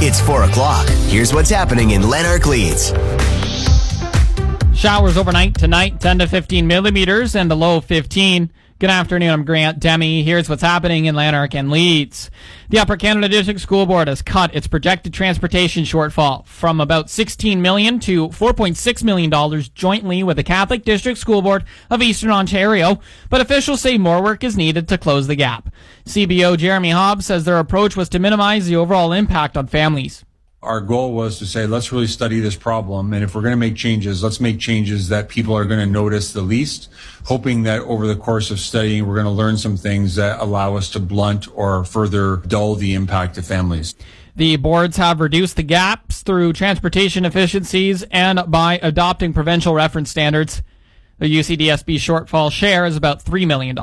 It's 4 o'clock. Here's what's happening in Lanark Leeds. Showers overnight tonight, 10 to 15 millimeters and a low 15. Good afternoon, I'm Grant Demi. Here's what's happening in Lanark and Leeds. The Upper Canada District School Board has cut its projected transportation shortfall from about $16 million to $4.6 million jointly with the Catholic District School Board of Eastern Ontario, but officials say more work is needed to close the gap. CBO Jeremy Hobbs says their approach was to minimize the overall impact on families. Our goal was to say, let's really study this problem. And if we're going to make changes, let's make changes that people are going to notice the least, hoping that over the course of studying, we're going to learn some things that allow us to blunt or further dull the impact to families. The boards have reduced the gaps through transportation efficiencies and by adopting provincial reference standards. The UCDSB shortfall share is about $3 million.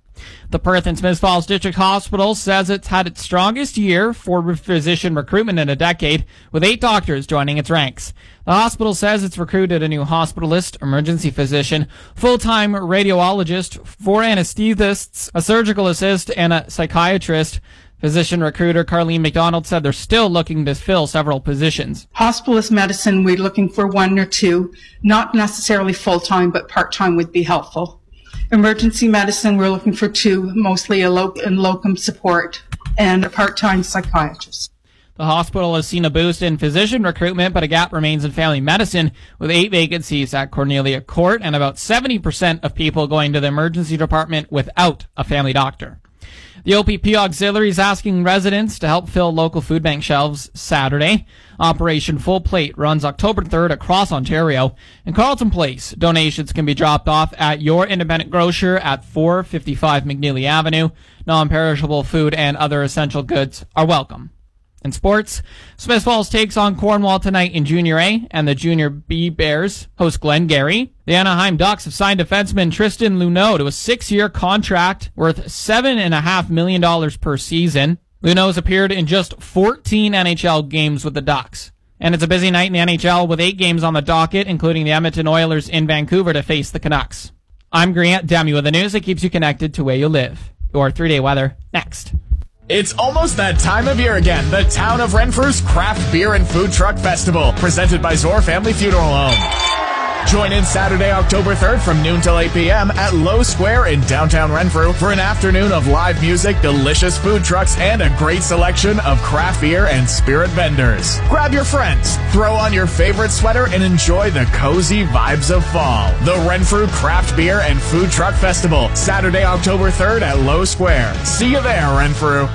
The Perth and Smith Falls District Hospital says it's had its strongest year for physician recruitment in a decade, with 8 doctors joining its ranks. The hospital says it's recruited a new hospitalist, emergency physician, full-time radiologist, 4 anesthetists, a surgical assist, and a psychiatrist. Physician recruiter Carlene McDonald said they're still looking to fill several positions. Hospitalist medicine, we're looking for 1 or 2, not necessarily full-time, but part-time would be helpful. Emergency medicine, we're looking for 2, mostly in locum support, and a part-time psychiatrist. The hospital has seen a boost in physician recruitment, but a gap remains in family medicine, with 8 vacancies at Cornelia Court and about 70% of people going to the emergency department without a family doctor. The OPP Auxiliary is asking residents to help fill local food bank shelves Saturday. Operation Full Plate runs October 3rd across Ontario. In Carleton Place, donations can be dropped off at your independent grocer at 455 McNeely Avenue. Non-perishable food and other essential goods are welcome. In sports, Smith Falls takes on Cornwall tonight in Junior A, and the Junior B Bears host Glengarry. The Anaheim Ducks have signed defenseman Tristan Luneau to a 6-year contract worth $7.5 million per season. Luneau's appeared in just 14 NHL games with the Ducks. And it's a busy night in the NHL with 8 games on the docket, including the Edmonton Oilers in Vancouver to face the Canucks. I'm Grant Demi with the news that keeps you connected to where you live. Your 3-day weather next. It's almost that time of year again. The Town of Renfrew's Craft Beer and Food Truck Festival, presented by Zor Family Funeral Home. Join in Saturday, October 3rd from noon till 8 p.m. at Low Square in downtown Renfrew for an afternoon of live music, delicious food trucks, and a great selection of craft beer and spirit vendors. Grab your friends, throw on your favorite sweater, and enjoy the cozy vibes of fall. The Renfrew Craft Beer and Food Truck Festival, Saturday, October 3rd at Low Square. See you there, Renfrew.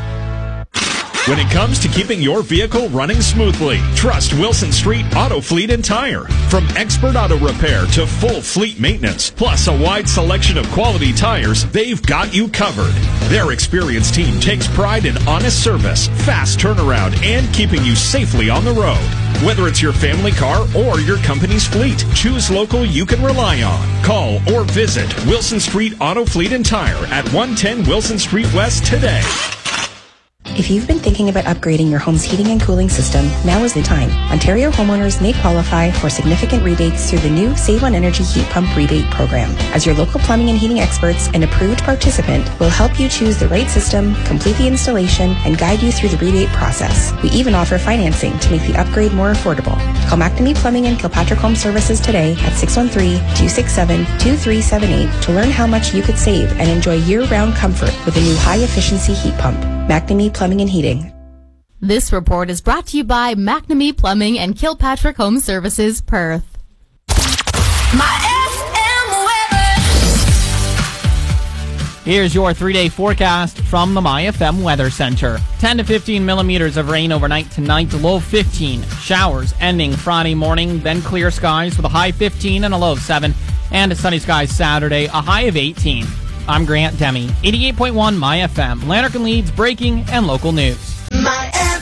When it comes to keeping your vehicle running smoothly, trust Wilson Street Auto Fleet and Tire. From expert auto repair to full fleet maintenance, plus a wide selection of quality tires, they've got you covered. Their experienced team takes pride in honest service, fast turnaround, and keeping you safely on the road. Whether it's your family car or your company's fleet, choose local you can rely on. Call or visit Wilson Street Auto Fleet and Tire at 110 Wilson Street West today. If you've been thinking about upgrading your home's heating and cooling system, now is the time. Ontario homeowners may qualify for significant rebates through the new Save on Energy Heat Pump Rebate Program. As your local plumbing and heating experts and approved participant, will help you choose the right system, complete the installation, and guide you through the rebate process. We even offer financing to make the upgrade more affordable. Call McNamee Plumbing and Kilpatrick Home Services today at 613-267-2378 to learn how much you could save and enjoy year-round comfort with a new high-efficiency heat pump. McNamee Plumbing and Heating. This report is brought to you by McNamee Plumbing and Kilpatrick Home Services, Perth. My FM weather. Here's your 3-day forecast from the MyFM Weather Center. 10 to 15 millimeters of rain overnight tonight, low 15. Showers ending Friday morning, then clear skies with a high 15 and a low of 7. And sunny skies Saturday, a high of 18. I'm Grant Demi, 88.1 MyFM, Lanark and Leeds breaking and local news.